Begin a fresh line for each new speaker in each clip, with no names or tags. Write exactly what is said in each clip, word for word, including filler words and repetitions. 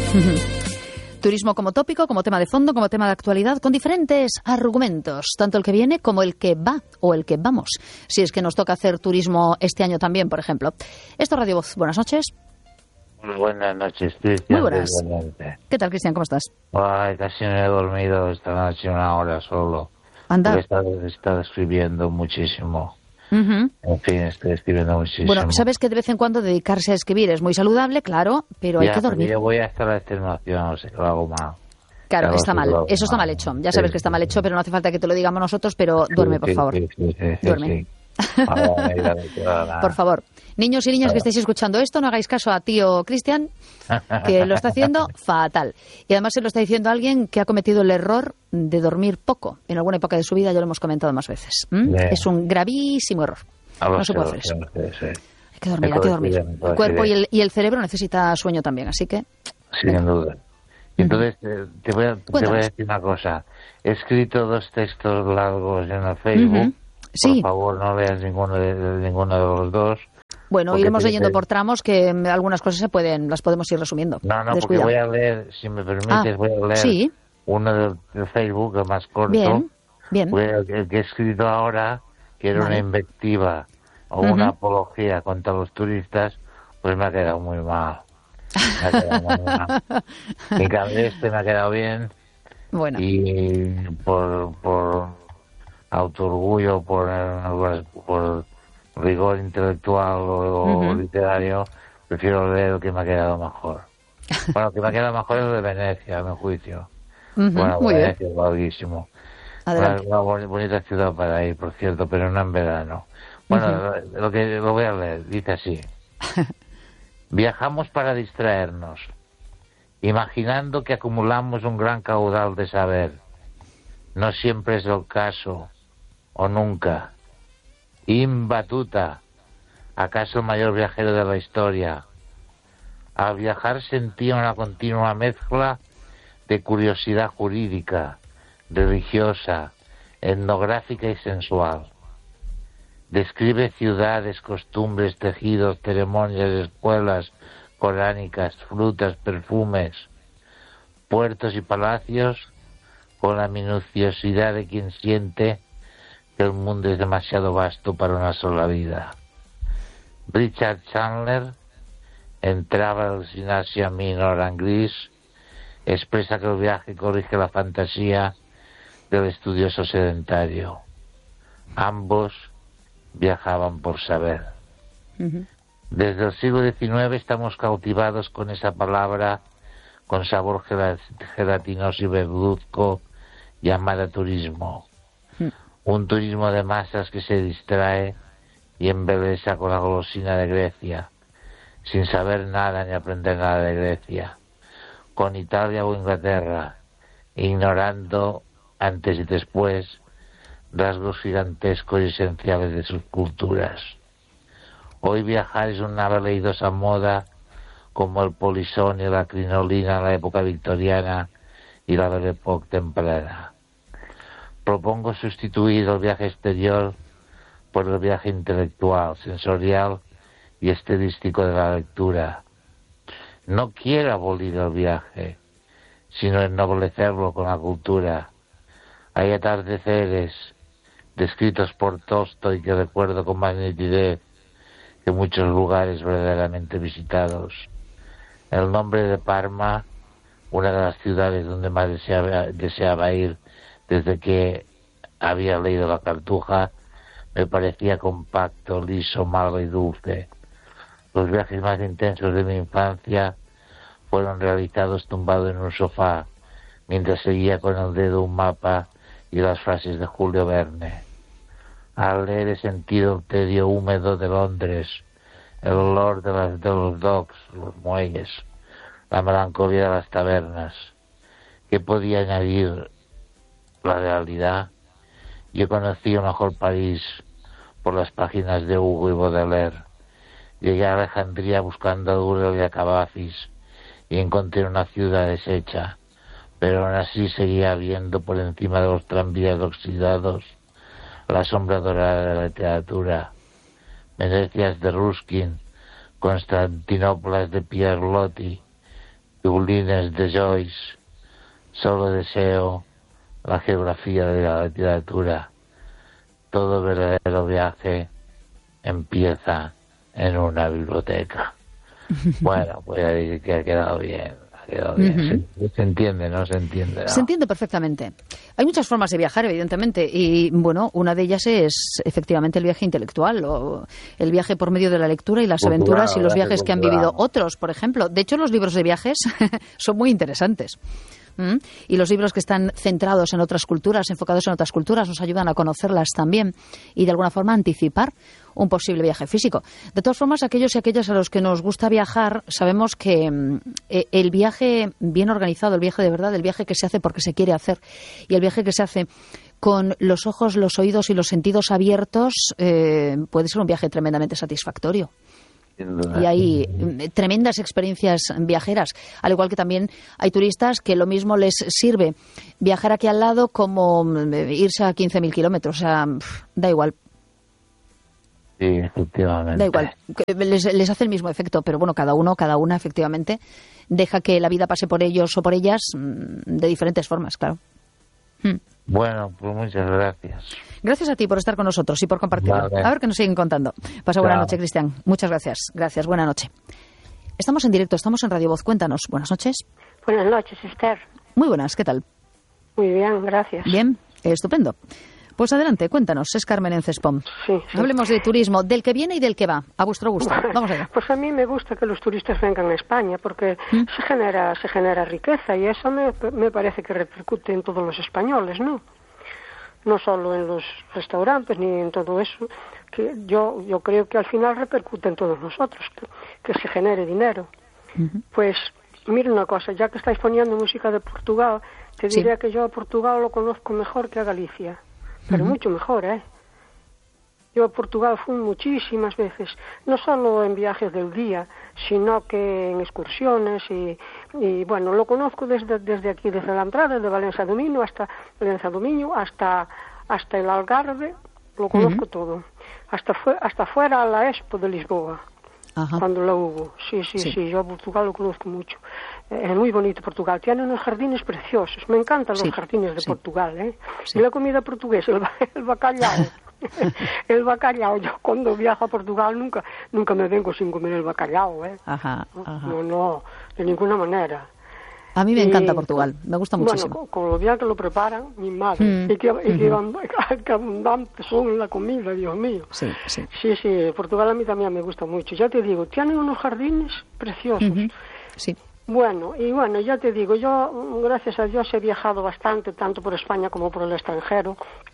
Turismo como tópico, como tema de fondo, como tema de actualidad, con diferentes argumentos, tanto el que viene como el que va o el que vamos, si es que nos toca hacer turismo este año también, por ejemplo. Esto es Radio Voz. Buenas noches.
Muy buenas noches, Cristian.
Muy buenas. ¿Qué tal, Cristian? ¿Cómo estás?
Ay, casi no he dormido esta noche una hora solo.
Anda.
He estado, he estado escribiendo muchísimo.
Uh-huh.
En fin, estoy escribiendo muchísimo.
Bueno, sabes que de vez en cuando dedicarse a escribir es muy saludable, claro, pero
ya,
hay que dormir.
Yo voy hasta la extenuación, o sea, que lo hago mal.
Claro, está mal. Eso está mal hecho. Ya sabes que está mal hecho, pero no hace falta que te lo digamos nosotros, pero duerme, por favor.
Sí, sí, sí, sí,
duerme.
Sí. Ahora, mira,
por favor. Niños y niñas que estéis escuchando esto, no hagáis caso a tío Cristian, que lo está haciendo fatal. Y además se lo está diciendo alguien que ha cometido el error de dormir poco. En alguna época de su vida, ya lo hemos comentado más veces. ¿Mm? Es un gravísimo error. No se puede hacer eso. Hay que dormir, hay que dormir. El cuerpo y el, y el cerebro necesita sueño también, así que...
Sin duda. Entonces, eh, te, voy a, te voy a decir una cosa. He escrito dos textos largos en el Facebook. Uh-huh.
Sí.
Por favor, no leas ninguno de, de ninguno de los dos.
Bueno, iremos leyendo por tramos, que algunas cosas se pueden, las podemos ir resumiendo.
No, no,
Descuida.
porque voy a leer, si me permites,
ah,
voy a leer
sí.
uno de, de Facebook, el más corto.
Bien, bien.
El, el que he escrito ahora, que era vale. una invectiva o uh-huh. una apología contra los turistas, pues me ha quedado muy mal. Me ha quedado muy mal. En cambio este me ha quedado bien.
Bueno.
Y por, por autoorgullo, por, por rigor intelectual o uh-huh. literario, prefiero leer el que me ha quedado mejor. Bueno, el que me ha quedado mejor es el de Venecia, a mi juicio.
Uh-huh.
Bueno,
Muy
Venecia
bien.
es larguísimo.
Una,
una bonita ciudad para ir, por cierto, pero no en verano. Bueno, uh-huh. lo que lo voy a leer, dice así. Viajamos para distraernos, imaginando que acumulamos un gran caudal de saber. No siempre es el caso, o nunca. Imbatuta, acaso el mayor viajero de la historia. Al viajar sentía una continua mezcla de curiosidad jurídica, religiosa, etnográfica y sensual. Describe ciudades, costumbres, tejidos, ceremonias, escuelas coránicas, frutas, perfumes, puertos y palacios con la minuciosidad de quien siente que el mundo es demasiado vasto para una sola vida. Richard Chandler, en Travel Sinasia Minor and Gris, expresa que el viaje corrige la fantasía del estudioso sedentario. Ambos viajaban por saber.
Uh-huh.
Desde el siglo diecinueve estamos cautivados con esa palabra con sabor gelatinoso y verduzco llamada turismo. Uh-huh. Un turismo de masas que se distrae y embelesa con la golosina de Grecia, sin saber nada ni aprender nada de Grecia, con Italia o Inglaterra, ignorando antes y después rasgos gigantescos y esenciales de sus culturas. Hoy viajar es una veleidosa moda como el polisón y la crinolina en la época victoriana y la Belle Époque temprana. Propongo sustituir el viaje exterior por el viaje intelectual, sensorial y estilístico de la lectura. No quiero abolir el viaje, sino ennoblecerlo con la cultura. Hay atardeceres descritos por Tolstoy que recuerdo con más nitidez que muchos lugares verdaderamente visitados. El nombre de Parma, una de las ciudades donde más deseaba, deseaba ir desde que había leído La Cartuja, me parecía compacto, liso, malo y dulce. Los viajes más intensos de mi infancia fueron realizados tumbado en un sofá, mientras seguía con el dedo un mapa y las frases de Julio Verne. Al leer he sentido el tedio húmedo de Londres, el olor de, las, de los docks, los muelles, la melancolía de las tabernas. ¿Qué podía añadir la realidad? Yo conocí un mejor París por las páginas de Hugo y Baudelaire. Llegué a Alejandría buscando a Durrell y a Cavafis y encontré una ciudad deshecha, pero aún así seguía viendo por encima de los tranvías oxidados la sombra dorada de la literatura. Venecias de Ruskin, Constantinoplas de Pierre Loti, violines de Joyce, solo deseo la geografía de la literatura. Todo verdadero viaje empieza en una biblioteca. Bueno, voy a decir que ha quedado bien. Ha quedado bien. Uh-huh. se, se entiende, ¿no? Se entiende, ¿no?
Se entiende perfectamente. Hay muchas formas de viajar, evidentemente, y bueno, una de ellas es efectivamente el viaje intelectual, o el viaje por medio de la lectura y las cultural, aventuras y los viajes que han vivido otros, por ejemplo. De hecho, los libros de viajes son muy interesantes. ¿Mm? Y los libros que están centrados en otras culturas, enfocados en otras culturas, nos ayudan a conocerlas también y de alguna forma anticipar un posible viaje físico. De todas formas, aquellos y aquellas a los que nos gusta viajar, sabemos que eh, el viaje bien organizado, el viaje de verdad, el viaje que se hace porque se quiere hacer y el viaje que se hace con los ojos, los oídos y los sentidos abiertos, eh, puede ser un viaje tremendamente satisfactorio. Y hay tremendas experiencias viajeras, al igual que también hay turistas que lo mismo les sirve viajar aquí al lado como irse a quince mil kilómetros, o sea, da igual.
Sí, efectivamente.
Da igual, les, les hace el mismo efecto, pero bueno, cada uno, cada una efectivamente deja que la vida pase por ellos o por ellas de diferentes formas, claro. Hmm.
Bueno, pues muchas gracias.
Gracias a ti por estar con nosotros y por compartirlo. Vale. A ver qué nos siguen contando. Pasa buena noche, Cristian. Muchas gracias. Gracias, buena noche. Estamos en directo, estamos en Radio Voz. Cuéntanos. Buenas noches.
Buenas noches, Esther.
Muy buenas, ¿qué tal?
Muy bien, gracias.
Bien, estupendo. Pues adelante, cuéntanos. Es Carmen en Cespón.
Sí, sí.
Hablemos de turismo, del que viene y del que va, a vuestro gusto. Vamos allá.
Pues a mí me gusta que los turistas vengan a España porque ¿Mm? se genera se genera riqueza y eso me, me parece que repercute en todos los españoles, ¿no? No solo en los restaurantes ni en todo eso, que yo yo creo que al final repercute en todos nosotros, que, que se genere dinero. Uh-huh. Pues mira una cosa, ya que estáis poniendo música de Portugal, te diría sí. que yo a Portugal lo conozco mejor que a Galicia. Pero uh-huh. mucho mejor, ¿eh? Yo a Portugal fui muchísimas veces, no solo en viajes del día, sino que en excursiones y, y bueno, lo conozco desde desde aquí, desde la entrada de Valencia do Miño hasta Valencia do Miño hasta hasta el Algarve, lo conozco uh-huh. todo, hasta fue, hasta fuera a la Expo de Lisboa. Ajá. Cuando la hubo. Sí, sí, sí, sí, yo a Portugal lo conozco mucho. Es muy bonito Portugal. Tiene unos jardines preciosos. Me encantan los sí. jardines de sí. Portugal, ¿eh? Sí. Y la comida portuguesa, el, el bacalhau. El bacalhau. Yo cuando viajo a Portugal nunca nunca me vengo sin comer el bacalhau, ¿eh?
Ajá, ajá.
No, no, de ninguna manera.
A mí me encanta y, Portugal, me gusta muchísimo.
Bueno, con, con lo bien que lo preparan, mi madre, mm. y que, y que, uh-huh. que abundantes son la comida, Dios mío.
Sí, sí.
Sí, sí, Portugal a mí también me gusta mucho. Ya te digo, tienen unos jardines preciosos.
Uh-huh. Sí.
Bueno, y bueno, ya te digo, yo, gracias a Dios, he viajado bastante, tanto por España como por el extranjero.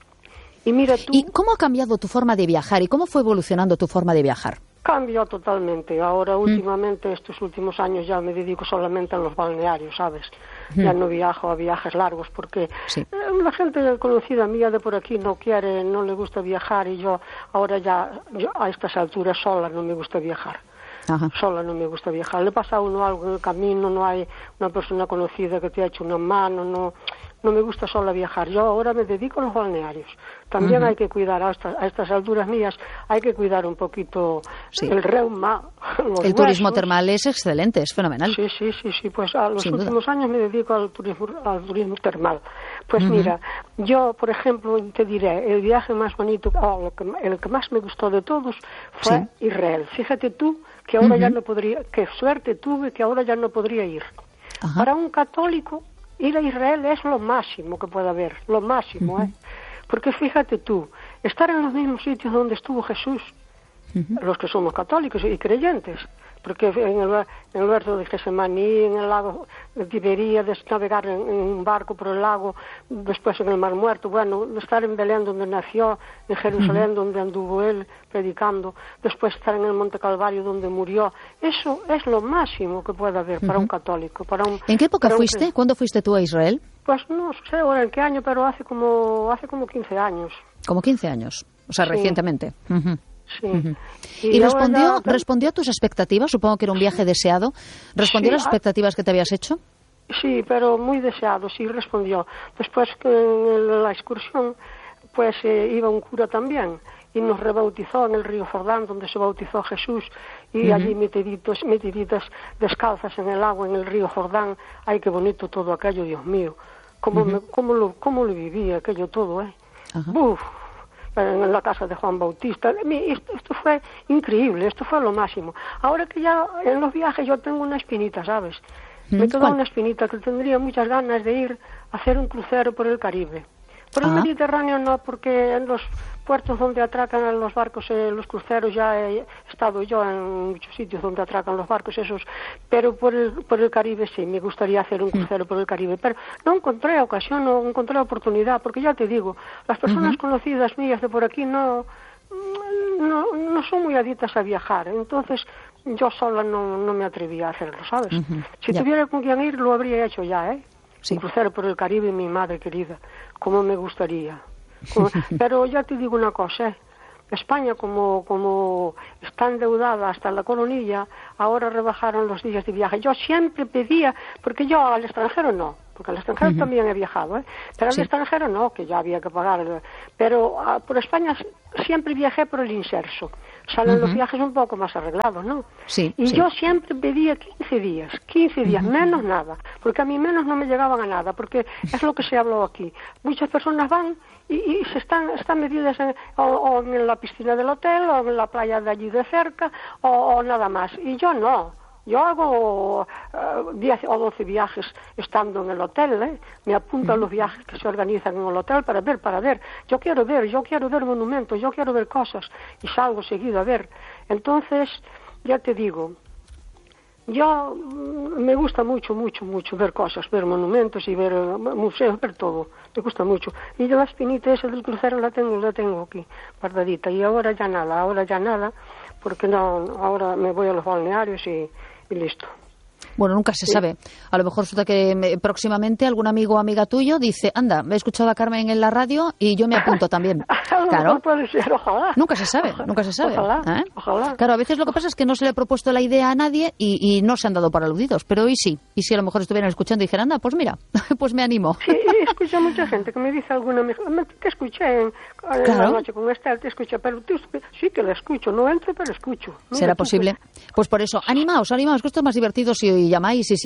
Y mira tú...
¿Y cómo ha cambiado tu forma de viajar? ¿Y cómo fue evolucionando tu forma de viajar?
Cambió totalmente. Ahora, últimamente, mm. estos últimos años ya me dedico solamente a los balnearios, ¿sabes? Mm. Ya no viajo a viajes largos porque sí. la gente conocida mía de por aquí no quiere, no le gusta viajar y yo ahora ya, yo a estas alturas sola no me gusta viajar. Ajá. Sola no me gusta viajar. Le pasa a uno algo en el camino, no hay una persona conocida que te ha hecho una mano, no... No me gusta sola viajar. Yo ahora me dedico a los balnearios. También uh-huh. hay que cuidar, a estas, a estas alturas mías, hay que cuidar un poquito sí. el reuma. Los
el turismo termal es excelente, es fenomenal.
Sí, sí, sí, sí. Pues a los
Sin
últimos
duda.
años me dedico al turismo, al turismo termal. Pues uh-huh. mira, yo, por ejemplo, te diré, el viaje más bonito, oh, lo que, el que más me gustó de todos fue sí. Israel. Fíjate tú que ahora uh-huh. ya no podría, qué suerte tuve que ahora ya no podría ir. Uh-huh. Para un católico, ir a Israel es lo máximo que puede haber, lo máximo, uh-huh. ¿eh? Porque fíjate tú, estar en los mismos sitios donde estuvo Jesús, uh-huh. los que somos católicos y creyentes, porque en el, en el huerto de Getsemaní, en el lago de Tiberíades, navegar en, en un barco por el lago, después en el Mar Muerto, bueno, estar en Belén donde nació, en Jerusalén uh-huh. donde anduvo él predicando, después estar en el Monte Calvario donde murió, eso es lo máximo que puede haber uh-huh. para un católico. Para un,
¿En qué época fuiste?
Un...
¿Cuándo fuiste tú a Israel?
Pues no sé ahora en qué año, pero hace como hace como quince años.
Como quince años, o sea, sí. recientemente. Uh-huh.
Sí.
Uh-huh. ¿Y, ¿Y respondió, ya... respondió a tus expectativas? Supongo que era un viaje deseado. ¿Respondió sí, a las expectativas que te habías hecho?
Sí, pero muy deseado, sí, respondió. Después que en la excursión, pues eh, iba un cura también y nos rebautizó en el río Jordán, donde se bautizó Jesús. y uh-huh. allí metiditos, metiditas descalzas en el agua, en el río Jordán. Ay, qué bonito todo aquello, Dios mío. Cómo, uh-huh. me, cómo, lo, cómo lo vivía aquello todo, ¿eh? Uh-huh. Uf, en la casa de Juan Bautista. Esto, esto fue increíble, esto fue lo máximo. Ahora que ya en los viajes yo tengo una espinita, ¿sabes? Me quedó ¿Cuál? una espinita que tendría muchas ganas de ir a hacer un crucero por el Caribe. Por el ah. Mediterráneo no, porque en los puertos donde atracan los barcos, eh, los cruceros, ya he estado yo en muchos sitios donde atracan los barcos esos, pero por el, por el Caribe sí, me gustaría hacer un crucero por el Caribe, pero no encontré ocasión, no encontré oportunidad, porque ya te digo, las personas uh-huh. conocidas mías de por aquí no, no, no son muy adictas a viajar, entonces yo sola no, no me atrevía a hacerlo, ¿sabes? Uh-huh. Si yeah. tuviera con quien ir, lo habría hecho ya, ¿eh? Sí. Un crucero por el Caribe, mi madre querida, como me gustaría. Como... Pero ya te digo una cosa, ¿eh? España, como, como está endeudada hasta la coronilla, ahora rebajaron los días de viaje. Yo siempre pedía, porque yo al extranjero no, porque al extranjero uh-huh. también he viajado, ¿eh? Pero al sí. extranjero no, que ya había que pagar. Pero uh, por España siempre viajé por el inserso. Salen uh-huh. los viajes un poco más arreglados, ¿no?
Sí,
y
sí.
yo siempre pedía quince días, quince días, uh-huh. menos nada, porque a mí menos no me llegaban a nada, porque es lo que se habló aquí. Muchas personas van y, y se están, están metidas en, o, o en la piscina del hotel, o en la playa de allí de cerca, o, o nada más. Y yo no. Yo hago uh, diez o doce viajes estando en el hotel, ¿eh? Me apunto uh-huh. a los viajes que se organizan en el hotel para ver, para ver. Yo quiero ver, yo quiero ver monumentos, yo quiero ver cosas y salgo seguido a ver. Entonces, ya te digo, yo mm, me gusta mucho, mucho, mucho ver cosas, ver monumentos y ver uh, museos, ver todo. Me gusta mucho. Y yo la espinita esa del crucero la tengo, la tengo aquí, guardadita. Y ahora ya nada, ahora ya nada, porque no, ahora me voy a los balnearios y... y listo.
Bueno, nunca se sí. sabe. A lo mejor resulta que me, próximamente algún amigo o amiga tuyo dice, anda, me he escuchado a Carmen en la radio y yo me apunto también. Claro.
Puede ser, ojalá.
Nunca se sabe, ojalá. nunca se sabe.
Ojalá,
¿Eh?
ojalá.
Claro, a veces lo que pasa es que no se le ha propuesto la idea a nadie y, y no se han dado por aludidos, pero hoy sí. Y si a lo mejor estuvieran escuchando y dijeran, anda, pues mira, pues me animo.
Sí, escucho mucha gente que me dice alguna, te escuché en, en claro. la noche con Esther, te escuché, pero tú, sí que la escucho, no entro, pero escucho.
Será posible. Pues por eso, animaos, animaos, que esto es más divertido si llamáis y